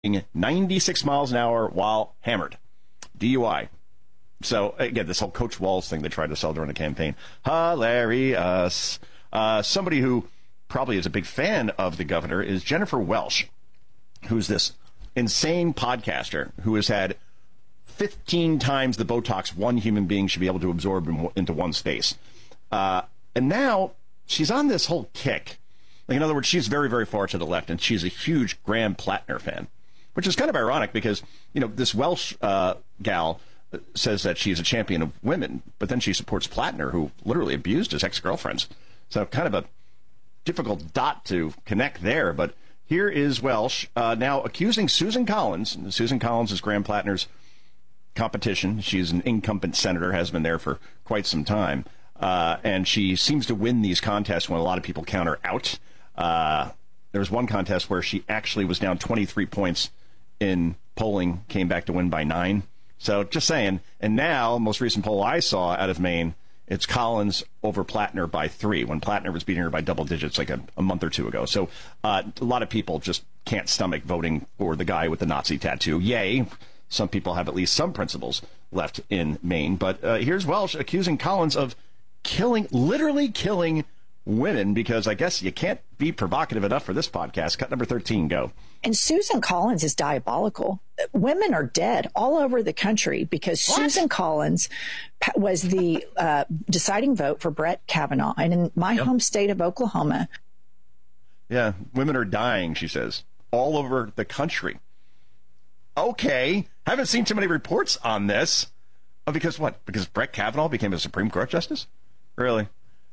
96 miles an hour while hammered. DUI. So, again, this whole Coach Walz thing they tried to sell during the campaign. Hilarious. Somebody who probably is a big fan of the governor is Jennifer Welsh, who's this insane podcaster who has had 15 times the Botox one human being should be able to absorb into one space. And now she's on this whole kick. Like, in other words, she's very, very far to the left, and she's a huge Graham Plattner fan, which is kind of ironic because, this Welsh gal says that she's a champion of women, but then she supports Plattner, who literally abused his ex-girlfriends. So kind of a difficult dot to connect there. But here is Welsh now accusing Susan Collins. Susan Collins is Graham Plattner's competition. She's an incumbent senator, has been there for quite some time. And she seems to win these contests when a lot of people count her out. There was one contest where she actually was down 23 points in polling, came back to win by 9. So just saying. And now, most recent poll I saw out of Maine, it's Collins over Plattner by 3, when Plattner was beating her by double digits like a month or two ago. So a lot of people just can't stomach voting for the guy with the Nazi tattoo. Yay. Some people have at least some principles left in Maine. But here's Welsh accusing Collins of literally killing women, because I guess you can't be provocative enough for this podcast. Cut number 13, go. And Susan Collins is diabolical. Women are dead all over the country because what? Susan Collins was the deciding vote for Brett Kavanaugh. And in my home state of Oklahoma. Yeah, women are dying, she says, all over the country. Okay, haven't seen too many reports on this. Oh, because what? Because Brett Kavanaugh became a Supreme Court justice? Really?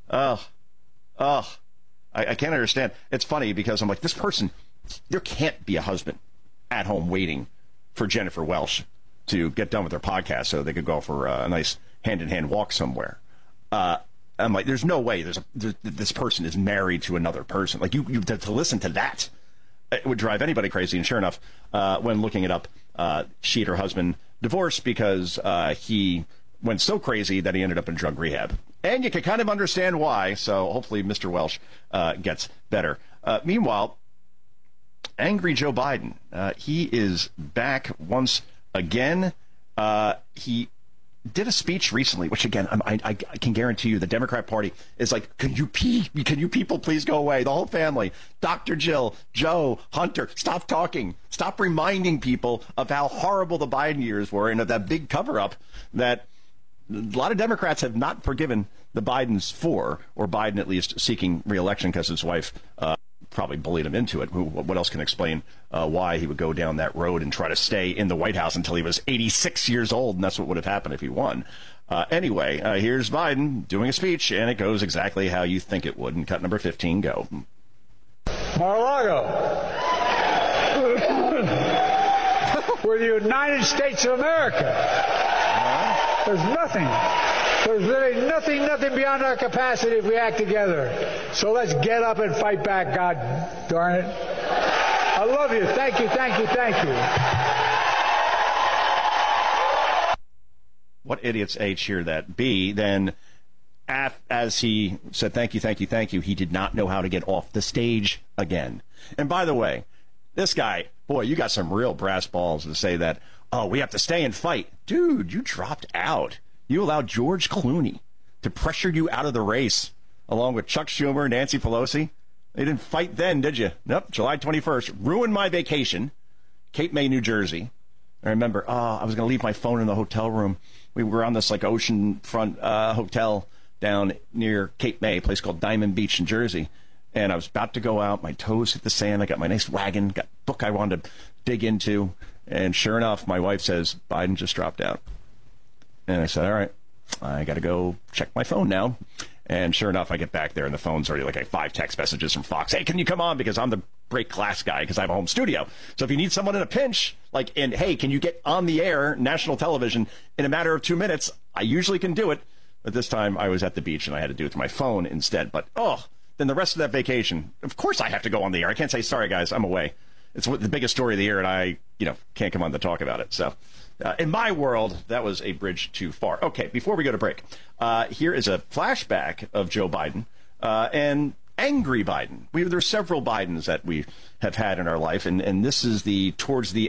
I can't understand. It's funny because I'm like, this person, there can't be a husband at home waiting for Jennifer Welsh to get done with their podcast so they could go for a nice hand-in-hand walk somewhere. I'm like, there's no way this person is married to another person. Like, you to listen to that, it would drive anybody crazy. And sure enough, when looking it up, she and her husband divorced because he went so crazy that he ended up in drug rehab. And you can kind of understand why, so hopefully Mr. Welsh gets better. Meanwhile, angry Joe Biden, he is back once again. He did a speech recently, which again, I can guarantee you the Democrat Party is like, can you people please go away? The whole family, Dr. Jill, Joe, Hunter, stop talking. Stop reminding people of how horrible the Biden years were and of that big cover-up that a lot of Democrats have not forgiven the Bidens for, or Biden at least seeking re-election because his wife probably bullied him into it. What else can explain why he would go down that road and try to stay in the White House until he was 86 years old, and that's what would have happened if he won. Anyway, here's Biden doing a speech, and it goes exactly how you think it would. And cut number 15, go. Mar-a-Lago. We're the United States of America. There's nothing. There's really nothing beyond our capacity if we act together. So let's get up and fight back, God darn it. I love you. Thank you. What idiots, A, cheer that. B, then, as he said thank you, he did not know how to get off the stage again. And by the way, this guy, boy, you got some real brass balls to say that, oh, we have to stay and fight. Dude, you dropped out. You allowed George Clooney to pressure you out of the race, along with Chuck Schumer and Nancy Pelosi. They didn't fight then, did you? Nope, July 21st. Ruined my vacation. Cape May, New Jersey. I remember, I was going to leave my phone in the hotel room. We were on this, oceanfront hotel down near Cape May, a place called Diamond Beach in Jersey. And I was about to go out. My toes hit the sand. I got my nice wagon, got a book I wanted to dig into. And sure enough, my wife says, Biden just dropped out. And I said, all right, I got to go check my phone now. And sure enough, I get back there, and the phone's already like 5 text messages from Fox. Hey, can you come on? Because I'm the break glass guy because I have a home studio. So if you need someone in a pinch, and hey, can you get on the air, national television, in a matter of 2 minutes? I usually can do it. But this time I was at the beach, and I had to do it through my phone instead. But, then the rest of that vacation, of course I have to go on the air. I can't say, sorry, guys, I'm away. It's the biggest story of the year, and I, can't come on to talk about it. So in my world, that was a bridge too far. Okay, before we go to break, here is a flashback of Joe Biden. And angry Biden. There are several Bidens that we have had in our life, and this is towards the